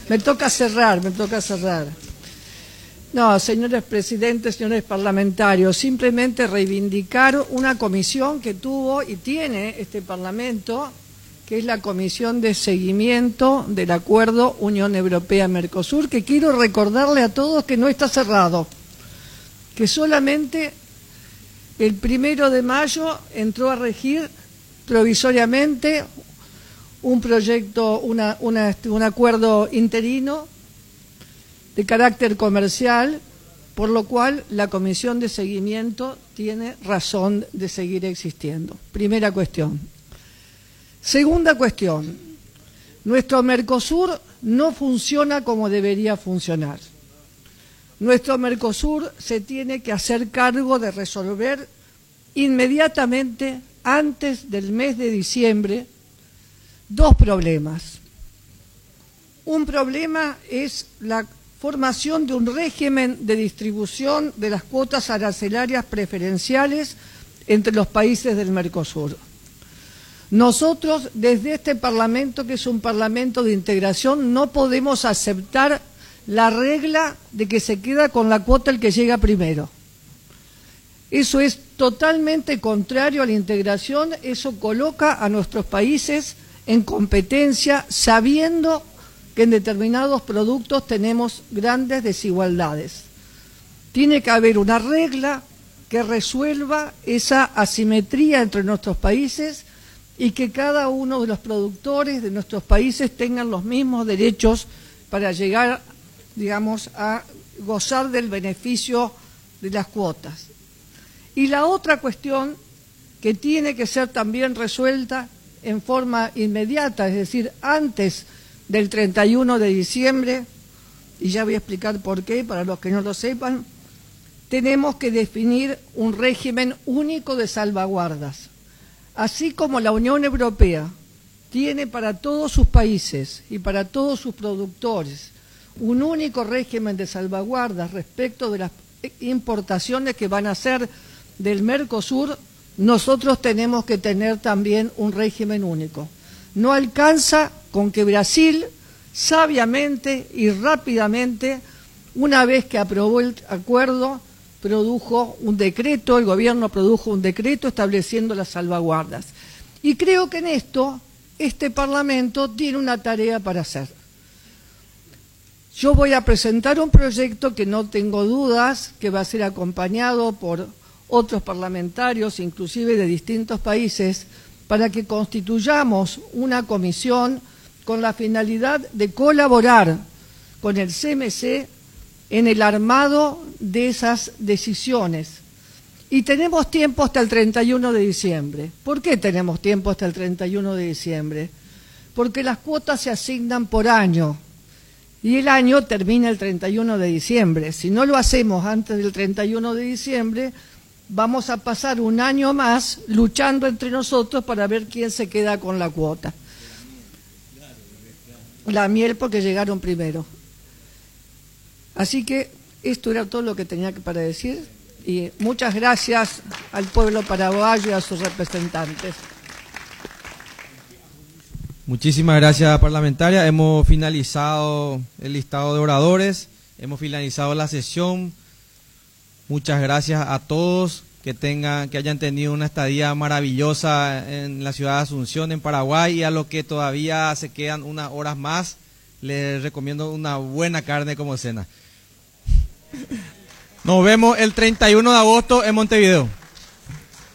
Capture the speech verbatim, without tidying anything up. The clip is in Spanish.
Me toca cerrar, me toca cerrar. No, señores presidentes, señores parlamentarios, simplemente reivindicar una comisión que tuvo y tiene este Parlamento, que es la Comisión de Seguimiento del Acuerdo Unión Europea-Mercosur, que quiero recordarle a todos que no está cerrado, que solamente el primero de mayo entró a regir provisoriamente un proyecto, una, una, un acuerdo interino de carácter comercial, por lo cual la Comisión de Seguimiento tiene razón de seguir existiendo. Primera cuestión. Segunda cuestión. Nuestro Mercosur no funciona como debería funcionar. Nuestro Mercosur se tiene que hacer cargo de resolver inmediatamente, antes del mes de diciembre, dos problemas. Un problema es la formación de un régimen de distribución de las cuotas arancelarias preferenciales entre los países del Mercosur. Nosotros, desde este Parlamento, que es un Parlamento de integración, no podemos aceptar la regla de que se queda con la cuota el que llega primero. Eso es totalmente contrario a la integración, eso coloca a nuestros países en competencia, sabiendo que en determinados productos tenemos grandes desigualdades. Tiene que haber una regla que resuelva esa asimetría entre nuestros países y que cada uno de los productores de nuestros países tengan los mismos derechos para llegar, digamos, a gozar del beneficio de las cuotas. Y la otra cuestión que tiene que ser también resuelta en forma inmediata, es decir, antes del treinta y uno de diciembre, y ya voy a explicar por qué, para los que no lo sepan, tenemos que definir un régimen único de salvaguardas. Así como la Unión Europea tiene para todos sus países y para todos sus productores un único régimen de salvaguardas respecto de las importaciones que van a ser del Mercosur, nosotros tenemos que tener también un régimen único. No alcanza con que Brasil, sabiamente y rápidamente, una vez que aprobó el acuerdo, produjo un decreto, el gobierno produjo un decreto estableciendo las salvaguardas. Y creo que en esto, este Parlamento tiene una tarea para hacer. Yo voy a presentar un proyecto que no tengo dudas que va a ser acompañado por otros parlamentarios, inclusive de distintos países, para que constituyamos una comisión con la finalidad de colaborar con el C M C en el armado de esas decisiones. Y tenemos tiempo hasta el treinta y uno de diciembre. ¿Por qué tenemos tiempo hasta el treinta y uno de diciembre? Porque las cuotas se asignan por año y el año termina el treinta y uno de diciembre. Si no lo hacemos antes del treinta y uno de diciembre, vamos a pasar un año más luchando entre nosotros para ver quién se queda con la cuota. La miel porque llegaron primero. Así que esto era todo lo que tenía para decir y muchas gracias al pueblo paraguayo y a sus representantes. Muchísimas gracias, parlamentaria. Hemos finalizado el listado de oradores, hemos finalizado la sesión. Muchas gracias a todos, que tengan, que hayan tenido una estadía maravillosa en la ciudad de Asunción, en Paraguay, y a los que todavía se quedan unas horas más, les recomiendo una buena carne como cena. Nos vemos el treinta y uno de agosto en Montevideo.